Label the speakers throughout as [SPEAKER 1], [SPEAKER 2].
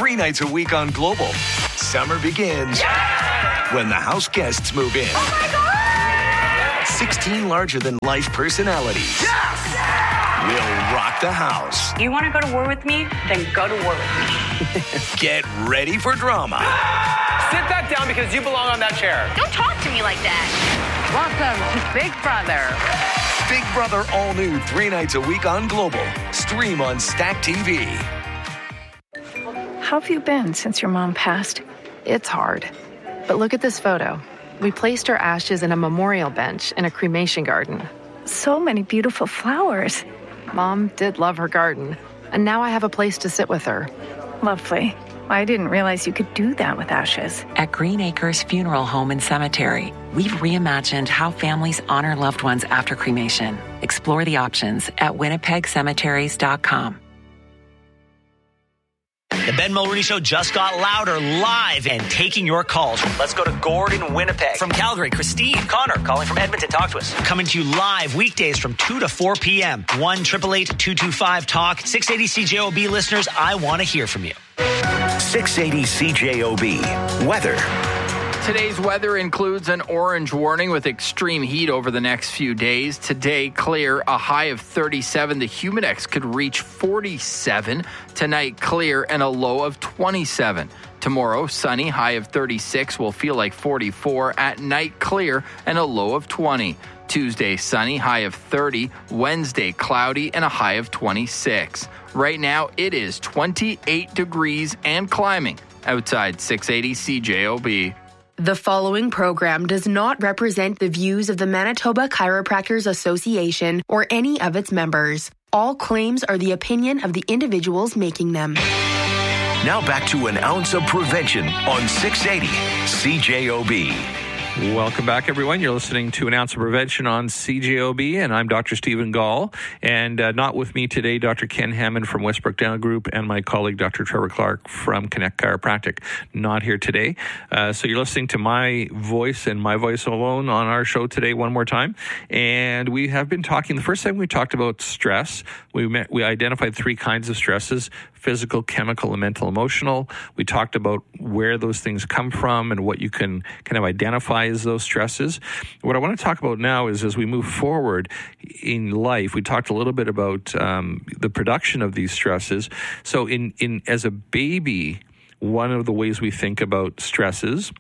[SPEAKER 1] 3 nights a week on Global. Summer begins when the house guests move in.
[SPEAKER 2] Oh my God!
[SPEAKER 1] 16 larger-than-life personalities will rock the house.
[SPEAKER 2] You want to go to war with me? Then go to war with me.
[SPEAKER 1] Get ready for drama.
[SPEAKER 3] Sit back down because you belong on that chair.
[SPEAKER 2] Don't talk to me like that.
[SPEAKER 4] Welcome to Big Brother.
[SPEAKER 1] Big Brother all new 3 nights a week on Global. Stream on Stack TV.
[SPEAKER 5] How have you been since your mom passed? It's hard. But look at this photo. We placed her ashes in a memorial bench in a cremation garden.
[SPEAKER 6] So many beautiful flowers.
[SPEAKER 5] Mom did love her garden, and now I have a place to sit with her.
[SPEAKER 6] Lovely. I didn't realize you could do that with ashes.
[SPEAKER 7] At Green Acres Funeral Home and Cemetery, we've reimagined how families honor loved ones after cremation. Explore the options at winnipegcemeteries.com.
[SPEAKER 8] The Ben Mulroney Show just got louder live and taking your calls. Let's go to Gordon, Winnipeg. From Calgary, Christine. Connor calling from Edmonton. Talk to us. Coming to you live weekdays from 2 to 4 p.m. 1-888-225-TALK. 680 CJOB listeners, I want to hear from you.
[SPEAKER 1] 680 CJOB. Weather.
[SPEAKER 9] Today's weather includes an orange warning with extreme heat over the next few days. Today, clear, a high of 37. The Humidex could reach 47. Tonight, clear and a low of 27. Tomorrow, sunny, high of 36, will feel like 44. At night, clear and a low of 20. Tuesday, sunny, high of 30. Wednesday, cloudy and a high of 26. Right now, it is 28 degrees and climbing outside 680 CJOB.
[SPEAKER 10] The following program does not represent the views of the Manitoba Chiropractors Association or any of its members. All claims are the opinion of the individuals making them.
[SPEAKER 1] Now back to an ounce of prevention on 680 CJOB.
[SPEAKER 11] Welcome back, everyone. You're listening to An Ounce of Prevention on CJOB, and I'm Dr. Stephen Gall. And not with me today, Dr. Ken Hammond from Westbrook Dental Group and my colleague, Dr. Trevor Clark from Connect Chiropractic. Not here today. So you're listening to my voice and my voice alone on our show today one more time. And we have been talking, the first time we talked about stress, we identified 3 kinds of stresses: physical, chemical, and mental emotional. We talked about where those things come from and what you can kind of identify as those stresses. What I want to talk about now is, as we move forward in life, we talked a little bit about the production of these stresses. So as a baby, one of the ways we think about stresses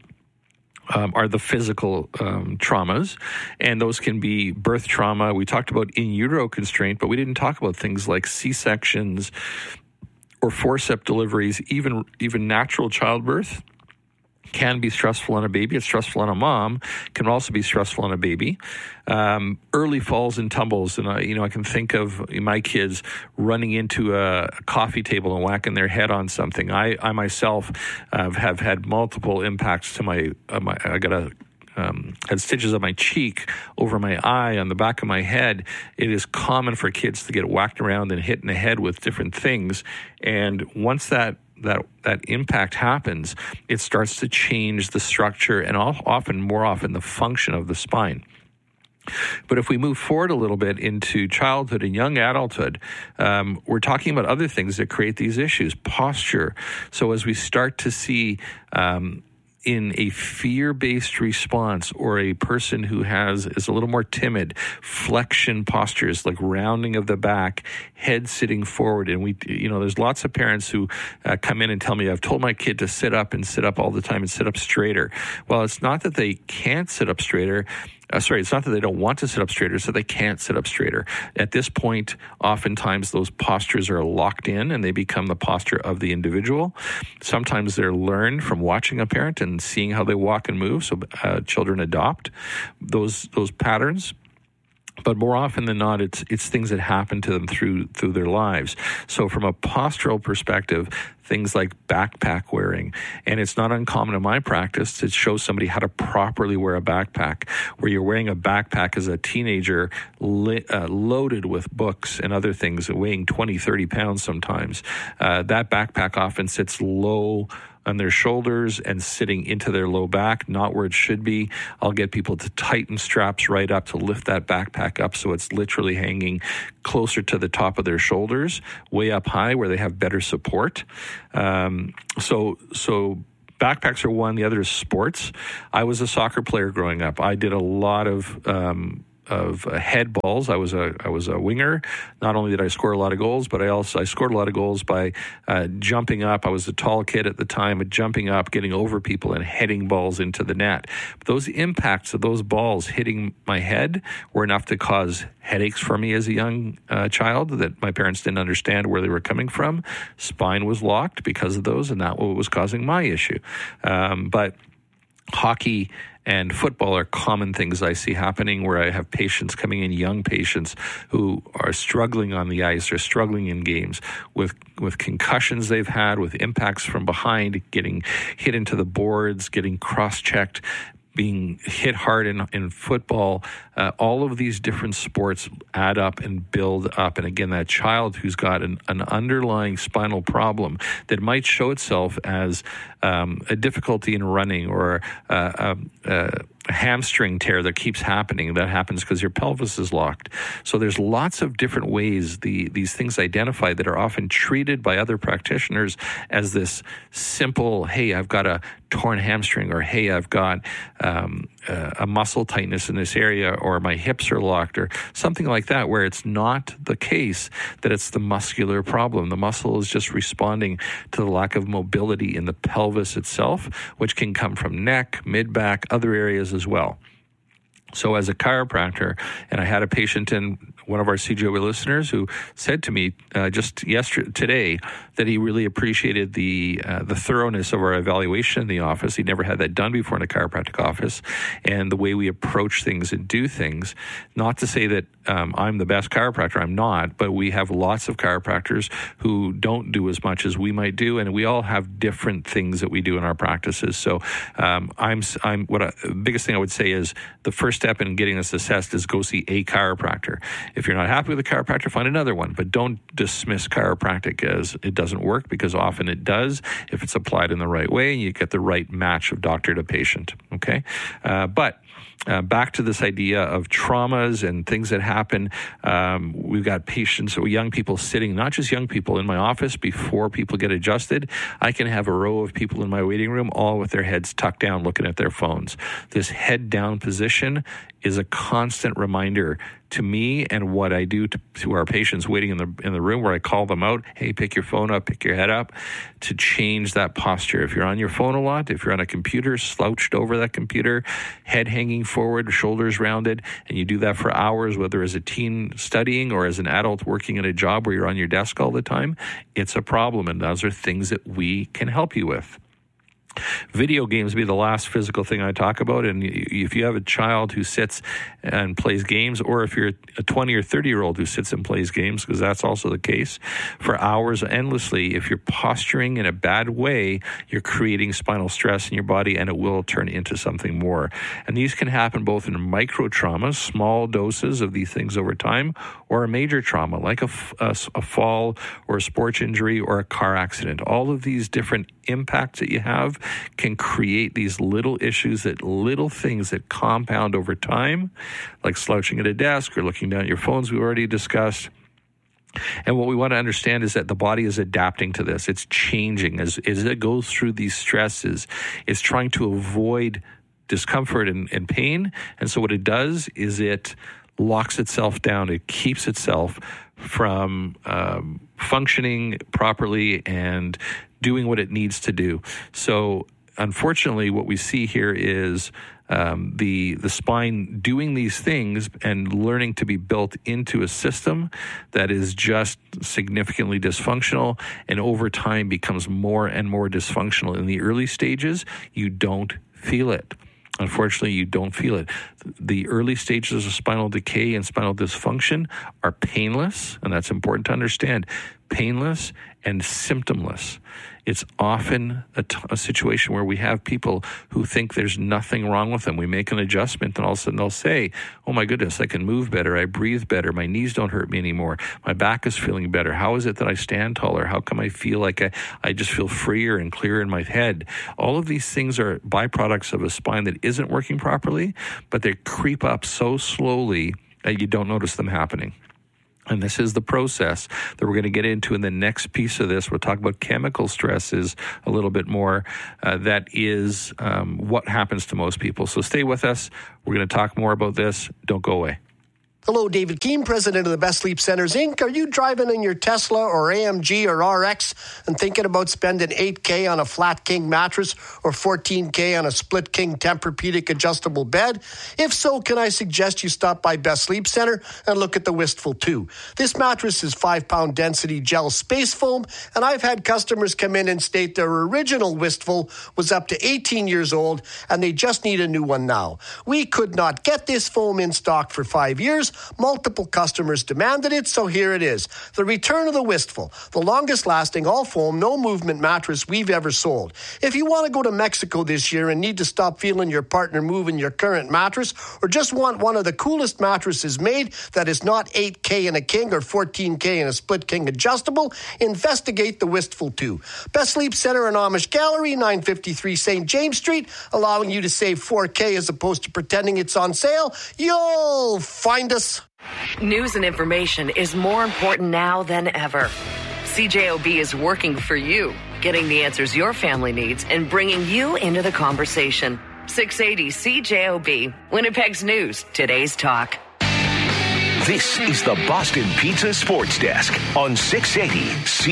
[SPEAKER 11] are the physical traumas, and those can be birth trauma. We talked about in utero constraint, but we didn't talk about things like C-sections or forceps deliveries. Even natural childbirth can be stressful on a baby. It's stressful on a mom. Can also be stressful on a baby. Early falls and tumbles, and I can think of my kids running into a coffee table and whacking their head on something. I myself have had multiple impacts to my I got had stitches on my cheek, over my eye, on the back of my head. It is common for kids to get whacked around and hit in the head with different things, and once that impact happens, it starts to change the structure and more often the function of the spine. But if we move forward a little bit into childhood and young adulthood, we're talking about other things that create these issues. Posture. So as we start to see in a fear-based response, or a person who is a little more timid, flexion postures like rounding of the back, head sitting forward. And there's lots of parents who come in and tell me, I've told my kid to sit up all the time and sit up straighter. Well, it's not that they can't sit up straighter. It's not that they don't want to sit up straighter, it's that they can't sit up straighter. At this point, oftentimes those postures are locked in and they become the posture of the individual. Sometimes they're learned from watching a parent and seeing how they walk and move, so children adopt those patterns. But more often than not, it's things that happen to them through their lives. So from a postural perspective, things like backpack wearing, and it's not uncommon in my practice to show somebody how to properly wear a backpack, where you're wearing a backpack as a teenager loaded with books and other things, weighing 20, 30 pounds sometimes. That backpack often sits low on their shoulders and sitting into their low back, not where it should be. I'll get people to tighten straps right up to lift that backpack up so it's literally hanging closer to the top of their shoulders, way up high where they have better support. So backpacks are one. The other is sports. I was a soccer player growing up. I did a lot of head balls. I was a winger. Not only did I score a lot of goals, but I scored a lot of goals by jumping up. I was a tall kid at the time, but jumping up, getting over people, and heading balls into the net. But those impacts of those balls hitting my head were enough to cause headaches for me as a young child that my parents didn't understand where they were coming from. Spine was locked because of those, and that was causing my issue. But hockey and football are common things I see happening where I have patients coming in, young patients who are struggling on the ice or struggling in games with concussions they've had, with impacts from behind, getting hit into the boards, getting cross-checked, being hit hard in football. All of these different sports add up and build up. And again, that child who's got an underlying spinal problem that might show itself as a difficulty in running or a hamstring tear that keeps happening. That happens because your pelvis is locked. So there's lots of different ways these things identified that are often treated by other practitioners as this simple, hey, I've got a torn hamstring, or hey, I've got a muscle tightness in this area, or my hips are locked, or something like that, where it's not the case that it's the muscular problem. The muscle is just responding to the lack of mobility in the pelvis itself, which can come from neck, mid-back, other areas as well. So as a chiropractor, and I had a patient in one of our CJOB listeners who said to me just today that he really appreciated the thoroughness of our evaluation in the office. He never had that done before in a chiropractic office, and the way we approach things and do things. Not to say that I'm the best chiropractor, I'm not, but we have lots of chiropractors who don't do as much as we might do, and we all have different things that we do in our practices. So the biggest thing I would say is the first step in getting this assessed is go see a chiropractor. If you're not happy with a chiropractor, find another one, but don't dismiss chiropractic as it doesn't work, because often it does if it's applied in the right way and you get the right match of doctor to patient. Okay, but back to this idea of traumas and things that happen. We've got patients or young people sitting, not just young people, in my office before people get adjusted. I can have a row of people in my waiting room, all with their heads tucked down, looking at their phones. This head down position is a constant reminder to me and what I do to our patients waiting in the room, where I call them out, hey, pick your phone up, pick your head up, to change that posture. If you're on your phone a lot, if you're on a computer, slouched over that computer, head hanging forward, shoulders rounded, and you do that for hours, whether as a teen studying or as an adult working at a job where you're on your desk all the time, it's a problem, and those are things that we can help you with. Video games be the last physical thing I talk about, and if you have a child who sits and plays games, or if you're a 20 or 30-year-old who sits and plays games, because that's also the case, for hours endlessly, if you're posturing in a bad way, you're creating spinal stress in your body, and it will turn into something more. And these can happen both in micro traumas, small doses of these things over time, or a major trauma, like a fall or a sports injury or a car accident. All of these different impacts that you have can create these little issues, little things that compound over time, like slouching at a desk or looking down at your phones, we already discussed. And what we want to understand is that the body is adapting to this. It's changing as it goes through these stresses. It's trying to avoid discomfort and pain. And so what it does is it locks itself down. It keeps itself from functioning properly and doing what it needs to do. So unfortunately, what we see here is the spine doing these things and learning to be built into a system that is just significantly dysfunctional, and over time becomes more and more dysfunctional. In the early stages, you don't feel it. Unfortunately, you don't feel it. The early stages of spinal decay and spinal dysfunction are painless, and that's important to understand. Painless and symptomless. It's often a situation where we have people who think there's nothing wrong with them. We make an adjustment, and all of a sudden they'll say, oh my goodness, I can move better, I breathe better, my knees don't hurt me anymore, my back is feeling better. How is it that I stand taller? How come I feel like I just feel freer and clearer in my head? All of these things are byproducts of a spine that isn't working properly, but they creep up so slowly that you don't notice them happening. And this is the process that we're going to get into in the next piece of this. We'll talk about chemical stresses a little bit more. That is what happens to most people. So stay with us. We're going to talk more about this. Don't go away.
[SPEAKER 12] Hello, David Keane, president of the Best Sleep Centers, Inc. Are you driving in your Tesla or AMG or RX and thinking about spending $8,000 on a flat king mattress or $14,000 on a split king Tempur-Pedic adjustable bed? If so, can I suggest you stop by Best Sleep Center and look at the Wistful 2? This mattress is 5-pound density gel space foam, and I've had customers come in and state their original Wistful was up to 18 years old and they just need a new one now. We could not get this foam in stock for 5 years. Multiple customers demanded it, so here it is. The return of the Wistful, the longest lasting all foam, no movement mattress we've ever sold. If you want to go to Mexico this year and need to stop feeling your partner moving your current mattress, or just want one of the coolest mattresses made that is not $8,000 in a king or $14,000 in a split king adjustable, investigate the Wistful 2. Best Sleep Center and Amish Gallery, 953 St. James Street, allowing you to save $4,000 as opposed to pretending it's on sale. You'll find us.
[SPEAKER 13] News and information is more important now than ever. CJOB is working for you, getting the answers your family needs and bringing you into the conversation. 680 CJOB, Winnipeg's news, today's talk.
[SPEAKER 1] This is the Boston Pizza Sports Desk on 680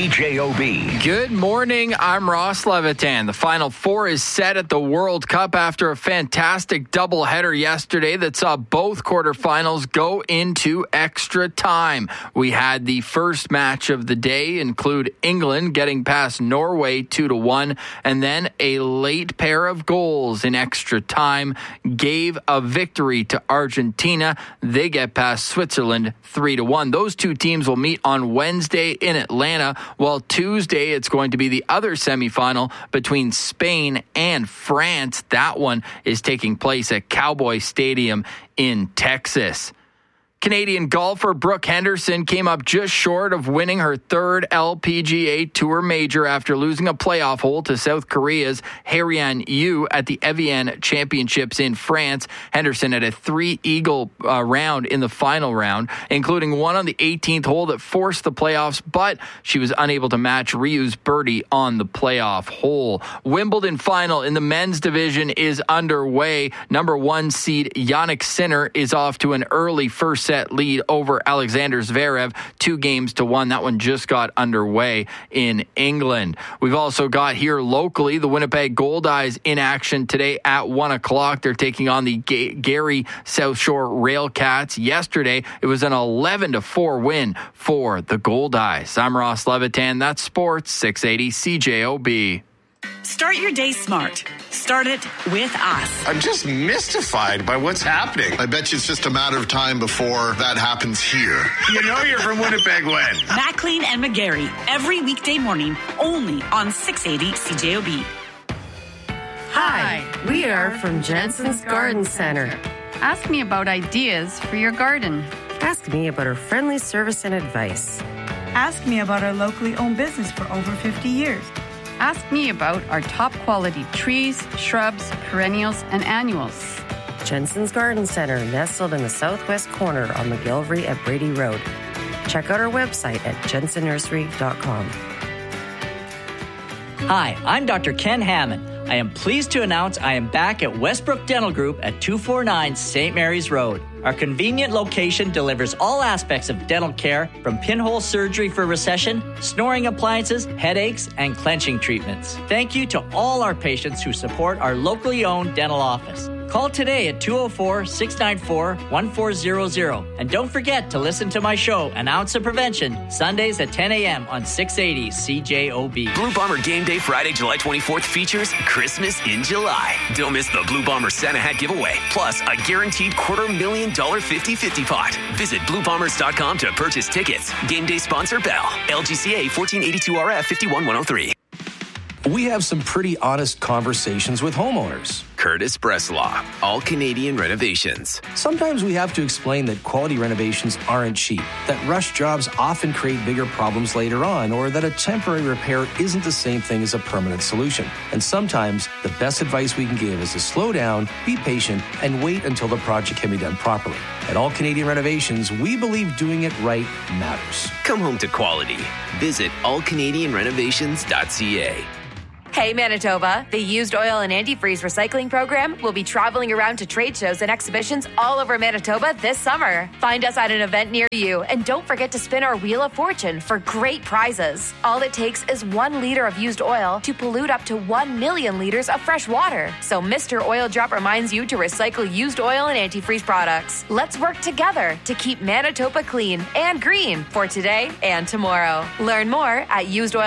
[SPEAKER 1] CJOB.
[SPEAKER 9] Good morning. I'm Ross Levitan. The Final Four is set at the World Cup after a fantastic doubleheader yesterday that saw both quarterfinals go into extra time. We had the first match of the day include England getting past Norway 2-1, and then a late pair of goals in extra time gave a victory to Argentina. They get past Switzerland 3-1. Those two teams will meet on Wednesday in Atlanta, while Tuesday it's going to be the other semifinal between Spain and France. That one is taking place at Cowboy Stadium in Texas. Canadian golfer Brooke Henderson came up just short of winning her third LPGA Tour major after losing a playoff hole to South Korea's Harian Yu at the Evian Championships in France. Henderson had a 3-eagle round in the final round, including one on the 18th hole that forced the playoffs, but she was unable to match Ryu's birdie on the playoff hole. Wimbledon final in the men's division is underway. Number 1 seed Jannik Sinner is off to an early first set lead over Alexander Zverev, 2-1. That one just got underway in England. We've also got here locally the Winnipeg Goldeyes in action today at 1 o'clock. They're taking on the Gary South Shore Railcats. Yesterday, it was an 11-4 win for the Goldeyes. I'm Ross Levitan. That's Sports 680 CJOB.
[SPEAKER 14] Start your day smart. Start it with us.
[SPEAKER 15] I'm just mystified by what's happening. I bet you it's just a matter of time before that happens here. You know you're from Winnipeg when?
[SPEAKER 14] McLean and McGarry, every weekday morning, only on 680 CJOB.
[SPEAKER 16] Hi, we are from Jensen's Garden Center.
[SPEAKER 4] Ask me about ideas for your garden.
[SPEAKER 16] Ask me about our friendly service and advice.
[SPEAKER 17] Ask me about our locally owned business for over 50 years.
[SPEAKER 4] Ask me about our top quality trees, shrubs, perennials, and annuals.
[SPEAKER 16] Jensen's Garden Center, nestled in the southwest corner on McGillivray at Brady Road. Check out our website at jensennursery.com.
[SPEAKER 18] Hi, I'm Dr. Ken Hammond. I am pleased to announce I am back at Westbrook Dental Group at 249 St. Mary's Road. Our convenient location delivers all aspects of dental care, from pinhole surgery for recession, snoring appliances, headaches, and clenching treatments. Thank you to all our patients who support our locally owned dental office. Call today at 204-694-1400. And don't forget to listen to my show, An Ounce of Prevention, Sundays at 10 a.m. on 680 CJOB.
[SPEAKER 19] Blue Bomber Game Day Friday, July 24th features Christmas in July. Don't miss the Blue Bomber Santa Hat giveaway, plus a guaranteed $250,000 50-50 pot. Visit BlueBombers.com to purchase tickets. Game day sponsor Bell. LGCA 1482 RF 51103.
[SPEAKER 20] We have some pretty honest conversations with homeowners.
[SPEAKER 19] Curtis Breslaw, All Canadian Renovations.
[SPEAKER 20] Sometimes we have to explain that quality renovations aren't cheap, that rush jobs often create bigger problems later on, or that a temporary repair isn't the same thing as a permanent solution. And sometimes the best advice we can give is to slow down, be patient, and wait until the project can be done properly. At All Canadian Renovations, we believe doing it right matters.
[SPEAKER 19] Come home to quality. Visit allcanadianrenovations.ca.
[SPEAKER 21] Hey Manitoba, the Used Oil and Antifreeze Recycling Program will be traveling around to trade shows and exhibitions all over Manitoba this summer. Find us at an event near you, and don't forget to spin our Wheel of Fortune for great prizes. All it takes is 1 liter of used oil to pollute up to 1 million liters of fresh water. So Mr. Oil Drop reminds you to recycle used oil and antifreeze products. Let's work together to keep Manitoba clean and green for today and tomorrow. Learn more at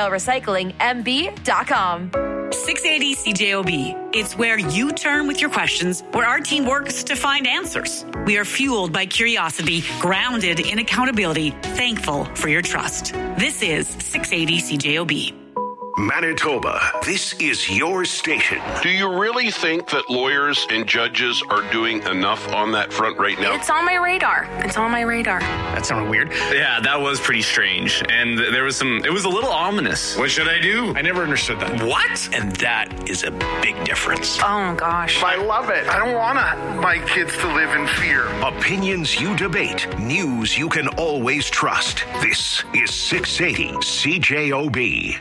[SPEAKER 21] usedoilrecyclingmb.com.
[SPEAKER 14] 680 CJOB. It's where you turn with your questions, where our team works to find answers. We are fueled by curiosity, grounded in accountability, thankful for your trust. This is 680 CJOB.
[SPEAKER 1] Manitoba, this is your station.
[SPEAKER 22] Do you really think that lawyers and judges are doing enough on that front right now?
[SPEAKER 2] It's on my radar.
[SPEAKER 3] That sounded weird. Yeah, that was pretty strange. And there was it was a little ominous.
[SPEAKER 22] What should I do?
[SPEAKER 3] I never understood that.
[SPEAKER 22] What? And that is a big difference.
[SPEAKER 2] Oh, gosh.
[SPEAKER 23] I love it. I don't want my kids to live in fear.
[SPEAKER 1] Opinions you debate, news you can always trust. This is 680 CJOB.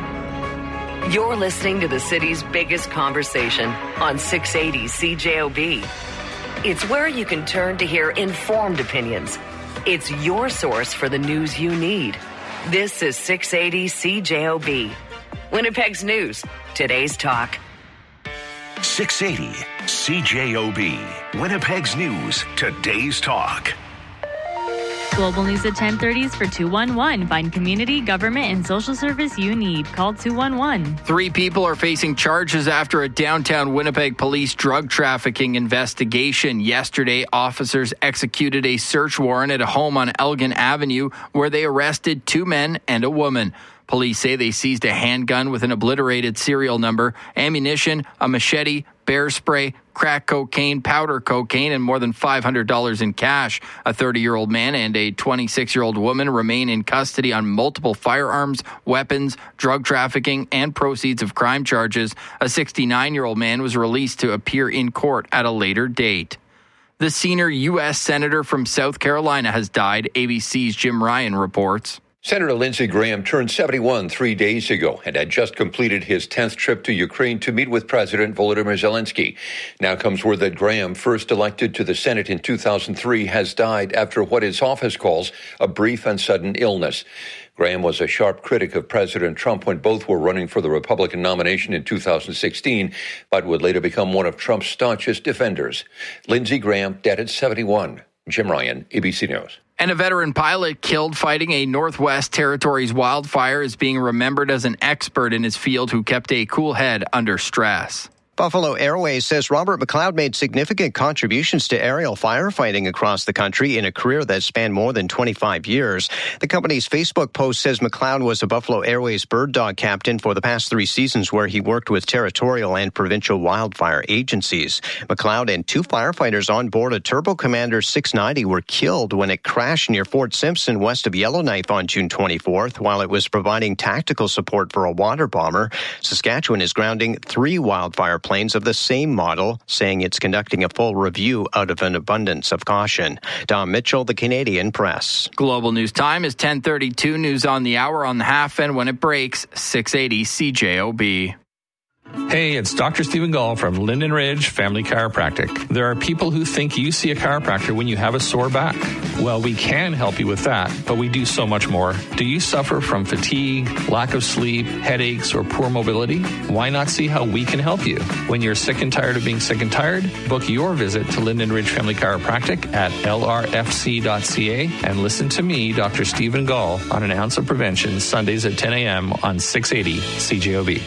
[SPEAKER 13] You're listening to the city's biggest conversation on 680 CJOB. It's where you can turn to hear informed opinions. It's your source for the news you need. This is 680 CJOB. Winnipeg's news, today's talk.
[SPEAKER 1] 680 CJOB. Winnipeg's news, today's talk.
[SPEAKER 24] Global News at 10:30s for 211. Find community, government, and social service you need. Call 211.
[SPEAKER 9] 3 people are facing charges after a downtown Winnipeg police drug trafficking investigation. Yesterday, officers executed a search warrant at a home on Elgin Avenue where they arrested 2 men and a woman. Police say they seized a handgun with an obliterated serial number, ammunition, a machete, bear spray, crack cocaine, powder cocaine, and more than $500 in cash. A 30-year-old man and a 26-year-old woman remain in custody on multiple firearms, weapons, drug trafficking, and proceeds of crime charges. A 69-year-old man was released to appear in court at a later date. The senior U.S. Senator from South Carolina has died, ABC's Jim Ryan reports.
[SPEAKER 25] Senator Lindsey Graham turned 71 3 days ago and had just completed his 10th trip to Ukraine to meet with President Volodymyr Zelensky. Now comes word that Graham, first elected to the Senate in 2003, has died after what his office calls a brief and sudden illness. Graham was a sharp critic of President Trump when both were running for the Republican nomination in 2016, but would later become one of Trump's staunchest defenders. Lindsey Graham, dead at 71. Jim Ryan, ABC News.
[SPEAKER 9] And a veteran pilot killed fighting a Northwest Territories wildfire is being remembered as an expert in his field who kept a cool head under stress.
[SPEAKER 26] Buffalo Airways says Robert McLeod made significant contributions to aerial firefighting across the country in a career that spanned more than 25 years. The company's Facebook post says McLeod was a Buffalo Airways bird dog captain for the past 3 seasons where he worked with territorial and provincial wildfire agencies. McLeod and 2 firefighters on board a Turbo Commander 690 were killed when it crashed near Fort Simpson west of Yellowknife on June 24th while it was providing tactical support for a water bomber. Saskatchewan is grounding 3 wildfire planes of the same model, saying it's conducting a full review out of an abundance of caution. Don Mitchell, the Canadian Press.
[SPEAKER 9] Global News Time is 10:32. News on the hour on the half, and when it breaks, 680 CJOB.
[SPEAKER 5] Hey, it's Dr. Stephen Gall from Linden Ridge Family Chiropractic. There are people who think you see a chiropractor when you have a sore back. Well, we can help you with that, but we do so much more. Do you suffer from fatigue, lack of sleep, headaches, or poor mobility? Why not see how we can help you? When you're sick and tired of being sick and tired, book your visit to Linden Ridge Family Chiropractic at lrfc.ca and listen to me, Dr. Stephen Gall, on An Ounce of Prevention, Sundays at 10 a.m. on 680 CJOB.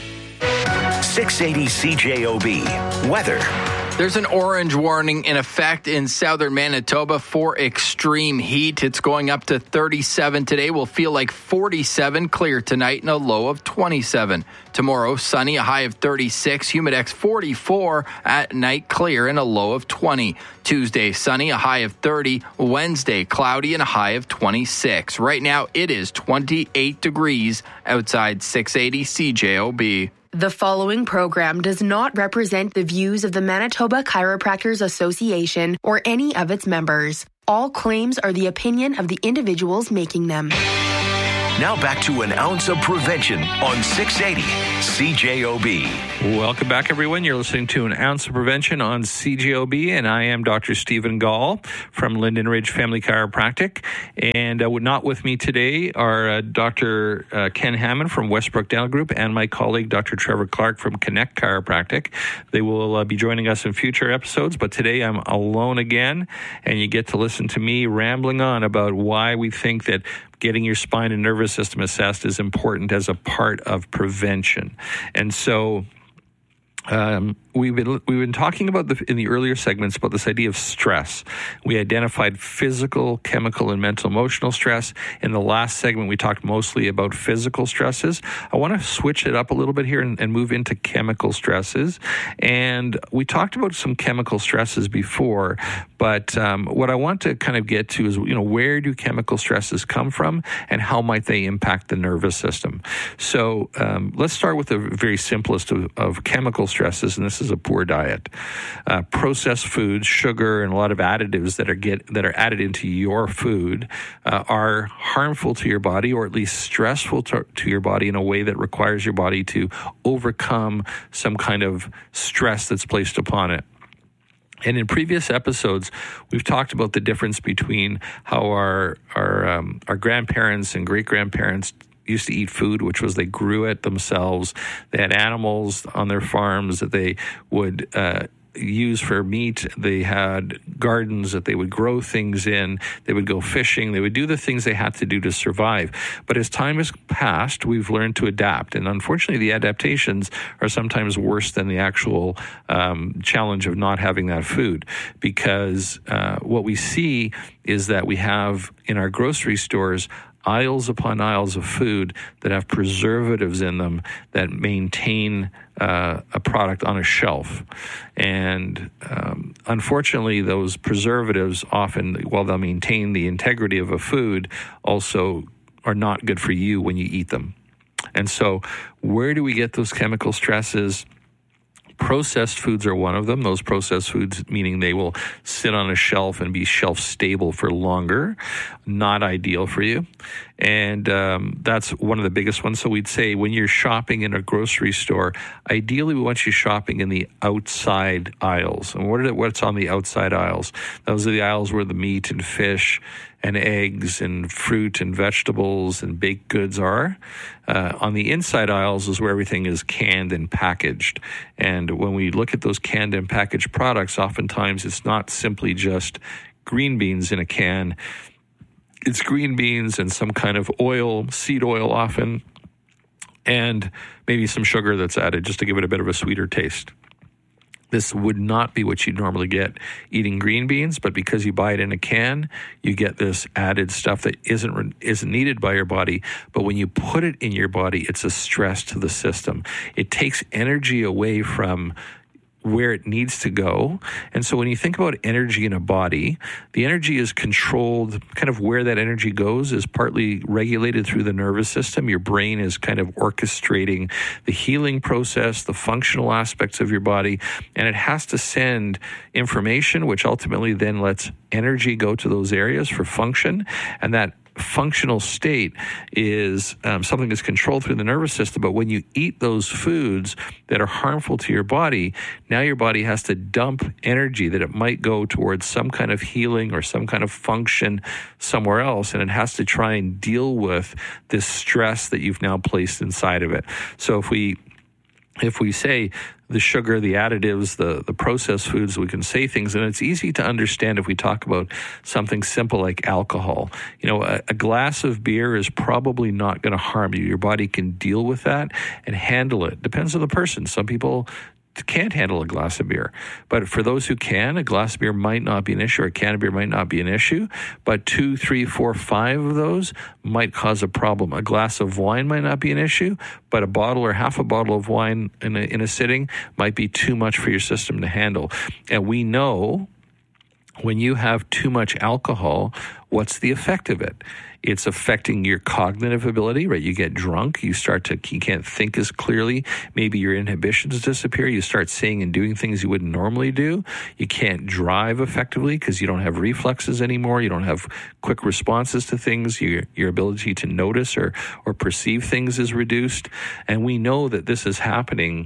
[SPEAKER 1] 680 CJOB. Weather.
[SPEAKER 9] There's an orange warning in effect in southern Manitoba for extreme heat. It's going up to 37 today. Will feel like 47, clear tonight, and a low of 27. Tomorrow, sunny, a high of 36, Humidex 44, at night clear and a low of 20. Tuesday, sunny, a high of 30. Wednesday, cloudy and a high of 26. Right now, it is 28 degrees outside 680 CJOB.
[SPEAKER 6] The following program does not represent the views of the Manitoba Chiropractors Association or any of its members. All claims are the opinion of the individuals making them.
[SPEAKER 1] Now back to An Ounce of Prevention on 680 CJOB.
[SPEAKER 5] Welcome back, everyone. You're listening to An Ounce of Prevention on CJOB, and I am Dr. Stephen Gall from Linden Ridge Family Chiropractic. And not with me today are Dr. Ken Hammond from Westbrook Dental Group and my colleague, Dr. Trevor Clark from Connect Chiropractic. They will be joining us in future episodes, but today I'm alone again, and you get to listen to me rambling on about why we think that getting your spine and nervous system assessed is important as a part of prevention. And so we've been talking about in the earlier segments about this idea of stress. We identified physical, chemical, and mental emotional stress. In the last segment, we talked mostly about physical stresses. I want to switch it up a little bit here and move into chemical stresses. And we talked about some chemical stresses before, but what I want to kind of get to is, where do chemical stresses come from and how might they impact the nervous system? So let's start with the very simplest of chemical stresses, and this is a poor diet. Processed foods, sugar, and a lot of additives that are added into your food are harmful to your body, or at least stressful to your body in a way that requires your body to overcome some kind of stress that's placed upon it. And in previous episodes, we've talked about the difference between how our grandparents and great-grandparents used to eat food, which was they grew it themselves. They had animals on their farms that they would use for meat. They had gardens that they would grow things in. They would go fishing. They would do the things they had to do to survive. But as time has passed, we've learned to adapt. And unfortunately, the adaptations are sometimes worse than the actual challenge of not having that food. Because what we see is that we have in our grocery stores aisles upon aisles of food that have preservatives in them that maintain a product on a shelf. And unfortunately, those preservatives often, while they'll maintain the integrity of a food, also are not good for you when you eat them. And so where do we get those chemical stresses? Processed foods are one of them. Those processed foods, meaning they will sit on a shelf and be shelf stable for longer, not ideal for you. And that's one of the biggest ones. So we'd say when you're shopping in a grocery store, ideally we want you shopping in the outside aisles. And what's on the outside aisles? Those are the aisles where the meat and fish and eggs and fruit and vegetables and baked goods are. On the inside aisles is where everything is canned and packaged. And when we look at those canned and packaged products, oftentimes it's not simply just green beans in a can. It's green beans and some kind of oil, seed oil often, and maybe some sugar that's added just to give it a bit of a sweeter taste. This would not be what you'd normally get eating green beans, but because you buy it in a can, you get this added stuff that isn't needed by your body. But when you put it in your body, it's a stress to the system. It takes energy away from where it needs to go. And so when you think about energy in a body, the energy is controlled, kind of where that energy goes is partly regulated through the nervous system. Your brain is kind of orchestrating the healing process, the functional aspects of your body, and it has to send information, which ultimately then lets energy go to those areas for function. And that functional state is something that's controlled through the nervous system. But when you eat those foods that are harmful to your body, now your body has to dump energy that it might go towards some kind of healing or some kind of function somewhere else, and it has to try and deal with this stress that you've now placed inside of it. So if we say the sugar, the additives, the processed foods, we can say things, and it's easy to understand if we talk about something simple like alcohol. You know, a glass of beer is probably not going to harm you. Your body can deal with that and handle it. Depends on the person. Some people can't handle a glass of beer. But for those who can, a glass of beer might not be an issue, or a can of beer might not be an issue. But 2, 3, 4, 5 of those might cause a problem. A glass of wine might not be an issue, but a bottle or half a bottle of wine in a sitting might be too much for your system to handle. And we know when you have too much alcohol, what's the effect of it? It's affecting your cognitive ability, right? You get drunk, you can't think as clearly. Maybe your inhibitions disappear. You start saying and doing things you wouldn't normally do. You can't drive effectively because you don't have reflexes anymore. You don't have quick responses to things. Your ability to notice or perceive things is reduced. And we know that this is happening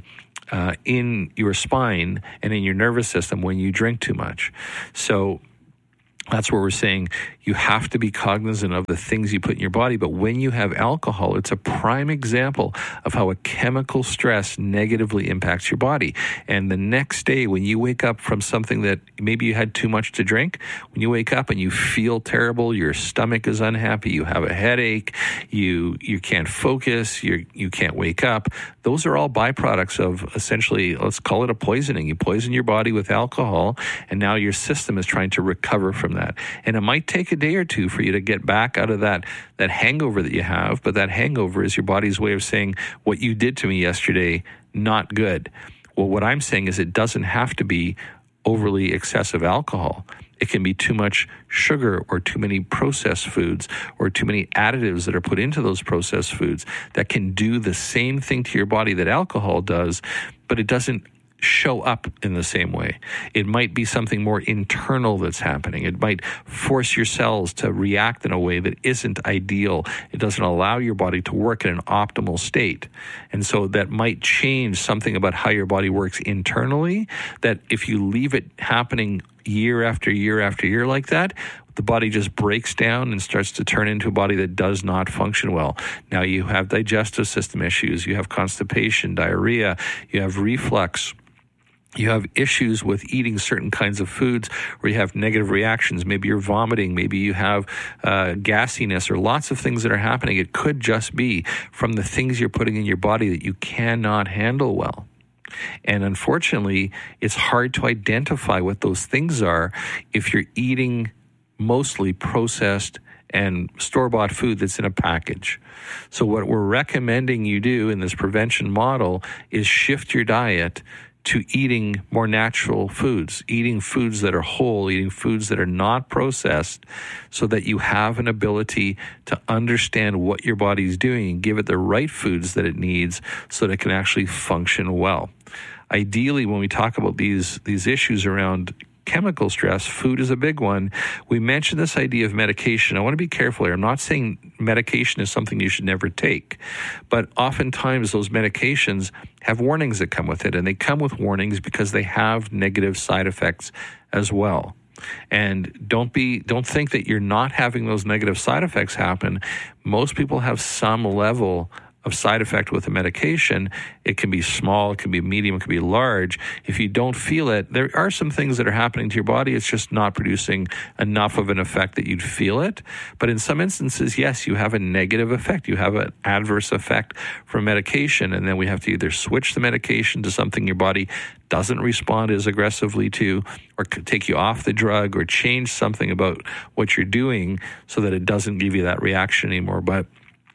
[SPEAKER 5] in your spine and in your nervous system when you drink too much. So that's where we're saying you have to be cognizant of the things you put in your body. But when you have alcohol, it's a prime example of how a chemical stress negatively impacts your body. And the next day, when you wake up from something that maybe you had too much to drink, when you wake up and you feel terrible, your stomach is unhappy, you have a headache, you can't focus, you can't wake up, those are all byproducts of essentially, let's call it a poisoning. You poison your body with alcohol, and now your system is trying to recover from that. And it might take a day or two for you to get back out of that hangover that you have, but that hangover is your body's way of saying, what you did to me yesterday, not good. Well, what I'm saying is it doesn't have to be overly excessive alcohol. It can be too much sugar or too many processed foods or too many additives that are put into those processed foods that can do the same thing to your body that alcohol does, but it doesn't show up in the same way. It might be something more internal that's happening. It might force your cells to react in a way that isn't ideal. It doesn't allow your body to work in an optimal state. And so that might change something about how your body works internally, that if you leave it happening year after year after year like that, the body just breaks down and starts to turn into a body that does not function well. Now you have digestive system issues, you have constipation, diarrhea, you have reflux, you have issues with eating certain kinds of foods where you have negative reactions. Maybe you're vomiting. Maybe you have gassiness or lots of things that are happening. It could just be from the things you're putting in your body that you cannot handle well. And unfortunately, it's hard to identify what those things are if you're eating mostly processed and store-bought food that's in a package. So what we're recommending you do in this prevention model is shift your diet to eating more natural foods, eating foods that are whole, eating foods that are not processed, so that you have an ability to understand what your body's doing and give it the right foods that it needs so that it can actually function well. Ideally, when we talk about these issues around chemical stress, food is a big one. We mentioned this idea of medication. I want to be careful here. I'm not saying medication is something you should never take, but oftentimes those medications have warnings that come with it, and they come with warnings because they have negative side effects as well. And don't think that you're not having those negative side effects happen. Most people have some level of side effect with a medication. It can be small, it can be medium, it can be large. If you don't feel it, there are some things that are happening to your body. It's just not producing enough of an effect that you'd feel it. But in some instances, yes, you have a negative effect. You have an adverse effect from medication, and then we have to either switch the medication to something your body doesn't respond as aggressively to, or take you off the drug, or change something about what you're doing so that it doesn't give you that reaction anymore. But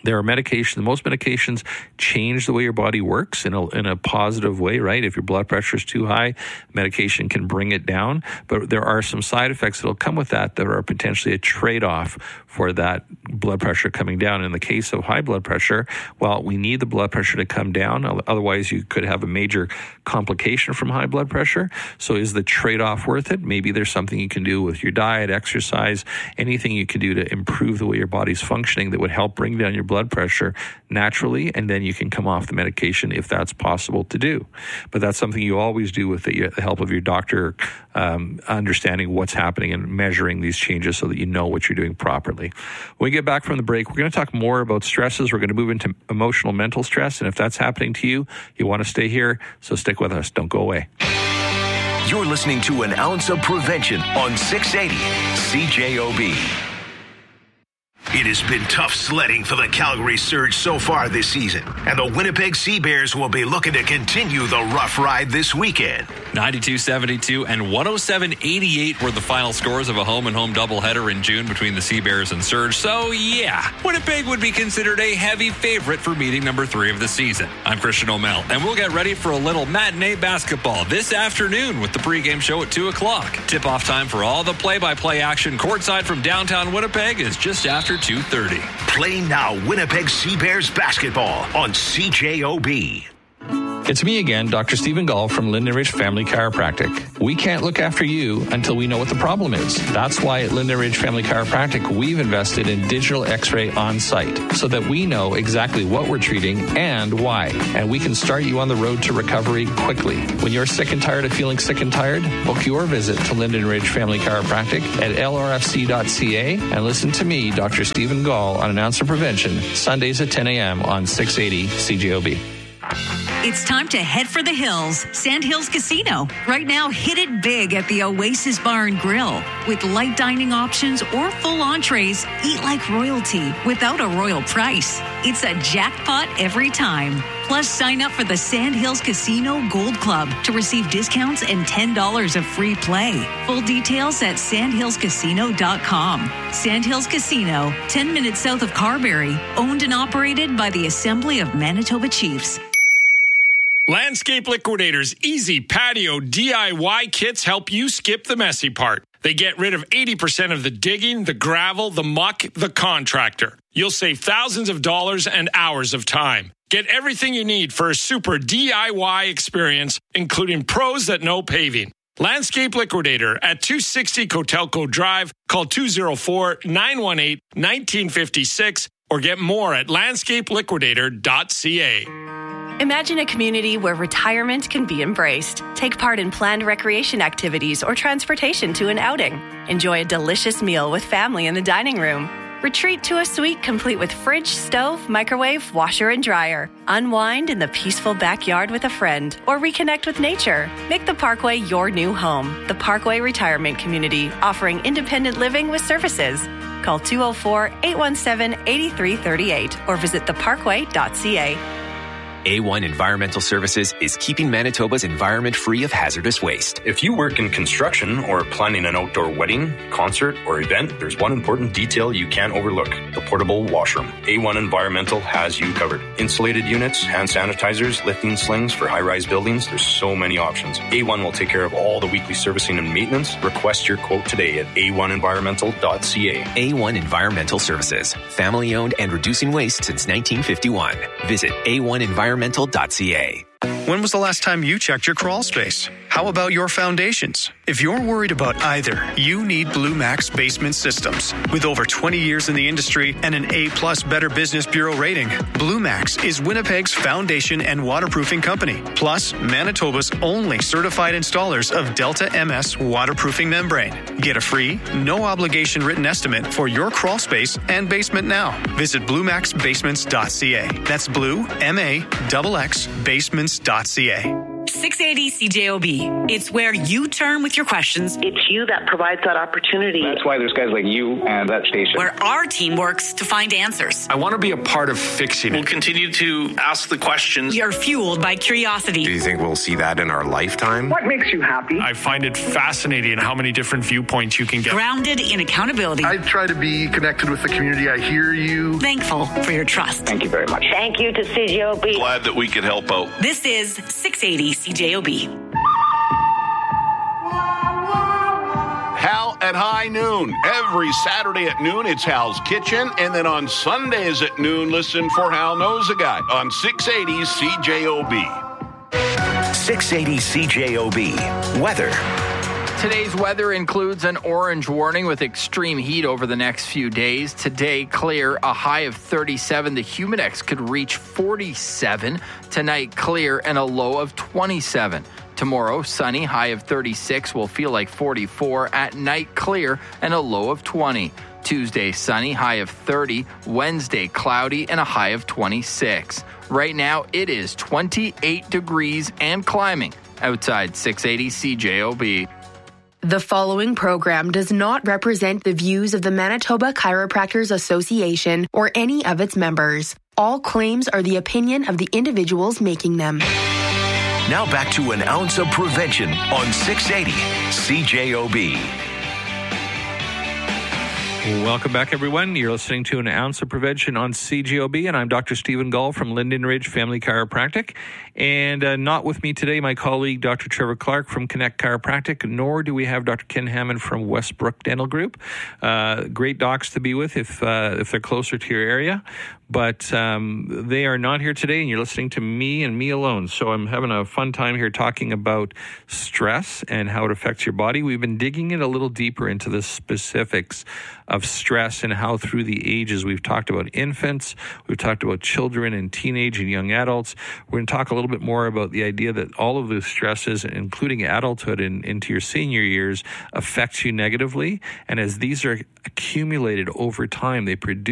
[SPEAKER 5] There are medications. Most medications change the way your body works in a positive way, right? If your blood pressure is too high, medication can bring it down. But there are some side effects that will come with that are potentially a trade-off for that blood pressure coming down. In the case of high blood pressure, well, we need the blood pressure to come down. Otherwise, you could have a major complication from high blood pressure. So is the trade-off worth it? Maybe there's something you can do with your diet, exercise, anything you can do to improve the way your body's functioning that would help bring down your blood pressure naturally, and then you can come off the medication if that's possible to do. But that's something you always do with the help of your doctor, understanding what's happening and measuring these changes so that you know what you're doing properly. When we get back from the break, we're going to talk more about stresses. We're going to move into emotional mental stress, and if that's happening to you, you want to stay here, so stick with us. Don't go away.
[SPEAKER 1] You're listening to An Ounce of Prevention on 680 CJOB.
[SPEAKER 7] It has been tough sledding for the Calgary Surge so far this season, and the Winnipeg Sea Bears will be looking to continue the rough ride this weekend.
[SPEAKER 8] 92-72 and 107-88 were the final scores of a home-and-home doubleheader in June between the Sea Bears and Surge. So, yeah, Winnipeg would be considered a heavy favorite for meeting number 3 of the season. I'm Christian O'Mell, and we'll get ready for a little matinee basketball this afternoon with the pregame show at 2 o'clock. Tip-off time for all the play-by-play action courtside from downtown Winnipeg is just after 2:30.
[SPEAKER 7] Play now Winnipeg Sea Bears basketball on CJOB.
[SPEAKER 5] It's me again, Dr. Stephen Gall from Linden Ridge Family Chiropractic. We can't look after you until we know what the problem is. That's why at Linden Ridge Family Chiropractic, we've invested in digital x-ray on site so that we know exactly what we're treating and why. And we can start you on the road to recovery quickly. When you're sick and tired of feeling sick and tired, book your visit to Linden Ridge Family Chiropractic at lrfc.ca and listen to me, Dr. Stephen Gall, on An Ounce of Prevention, Sundays at 10 a.m. on 680 CJOB.
[SPEAKER 10] It's time to head for the hills. Sand Hills Casino. Right now, hit it big at the Oasis Bar and Grill. With light dining options or full entrees, eat like royalty without a royal price. It's a jackpot every time. Plus, sign up for the Sand Hills Casino Gold Club to receive discounts and $10 of free play. Full details at sandhillscasino.com. Sand Hills Casino, 10 minutes south of Carberry. Owned and operated by the Assembly of Manitoba Chiefs.
[SPEAKER 11] Landscape Liquidators Easy Patio DIY kits help you skip the messy part. They get rid of 80% of the digging, the gravel, the muck, the contractor. You'll save thousands of dollars and hours of time. Get everything you need for a super DIY experience, including pros that know paving. Landscape Liquidator at 260 Cotelco Drive. Call 204-918-1956 or get more at landscapeliquidator.ca.
[SPEAKER 2] Imagine a community where retirement can be embraced. Take part in planned recreation activities or transportation to an outing. Enjoy a delicious meal with family in the dining room. Retreat to a suite complete with fridge, stove, microwave, washer, and dryer. Unwind in the peaceful backyard with a friend or reconnect with nature. Make the Parkway your new home. The Parkway Retirement Community, offering independent living with services. Call 204-817-8338 or visit theparkway.ca.
[SPEAKER 19] A1 Environmental Services is keeping Manitoba's environment free of hazardous waste.
[SPEAKER 12] If you work in construction or planning an outdoor wedding, concert, or event, there's one important detail you can't overlook: the portable washroom. A1 Environmental has you covered. Insulated units, hand sanitizers, lifting slings for high-rise buildings. There's so many options. A1 will take care of all the weekly servicing and maintenance. Request your quote today at a1environmental.ca.
[SPEAKER 19] A1 Environmental Services. Family-owned and reducing waste since 1951. Visit A1environmental.ca.
[SPEAKER 15] When was the last time you checked your crawl space? How about your foundations? If you're worried about either, you need Blue Max Basement Systems. With over 20 years in the industry and an A+ Better Business Bureau rating, Blue Max is Winnipeg's foundation and waterproofing company, plus Manitoba's only certified installers of Delta MS waterproofing membrane. Get a free, no-obligation written estimate for your crawl space and basement now. Visit BlueMaxBasements.ca. That's Blue, M-A-X-X, Basements.ca.
[SPEAKER 14] 680 CJOB. It's where you turn with your questions.
[SPEAKER 4] It's you that provides that opportunity.
[SPEAKER 16] That's why there's guys like you and that station.
[SPEAKER 14] Where our team works to find answers.
[SPEAKER 11] I want to be a part of fixing it.
[SPEAKER 3] We'll continue to ask the questions.
[SPEAKER 14] We are fueled by curiosity.
[SPEAKER 17] Do you think we'll see that in our lifetime?
[SPEAKER 23] What makes you happy?
[SPEAKER 11] I find it fascinating how many different viewpoints you can get.
[SPEAKER 14] Grounded in accountability.
[SPEAKER 23] I try to be connected with the community. I hear you.
[SPEAKER 14] Thankful for your trust.
[SPEAKER 16] Thank you very much.
[SPEAKER 4] Thank you to CJOB.
[SPEAKER 22] Glad that we could help out.
[SPEAKER 14] This is 680 CJOB.
[SPEAKER 22] Hal at high noon. Every Saturday at noon, it's Hal's Kitchen. And then on Sundays at noon, listen for Hal Knows a Guy on 680 CJOB.
[SPEAKER 1] 680 CJOB. Weather.
[SPEAKER 9] Today's weather includes an orange warning with extreme heat over the next few days. Today, clear, a high of 37. The Humidex could reach 47. Tonight, clear and a low of 27. Tomorrow, sunny, high of 36, will feel like 44. At night, clear and a low of 20. Tuesday, sunny, high of 30. Wednesday, cloudy and a high of 26. Right now, it is 28 degrees and climbing outside 680 CJOB.
[SPEAKER 6] The following program does not represent the views of the Manitoba Chiropractors Association or any of its members. All claims are the opinion of the individuals making them.
[SPEAKER 1] Now back to an ounce of prevention on 680 CJOB.
[SPEAKER 5] Welcome back, everyone. You're listening to an ounce of prevention on CJOB, and I'm Dr. Stephen Gall from Linden Ridge Family Chiropractic. And not with me today, my colleague, Dr. Trevor Clark from Connect Chiropractic, nor do we have Dr. Ken Hammond from Westbrook Dental Group. Great docs to be with if they're closer to your area. But they are not here today, and you're listening to me and me alone. So I'm having a fun time here talking about stress and how it affects your body. We've been digging in a little deeper into the specifics of stress and how through the ages we've talked about infants, we've talked about children and teenage and young adults. We're going to talk a little bit more about the idea that all of those stresses, including adulthood and into your senior years, affects you negatively. And as these are accumulated over time, they produce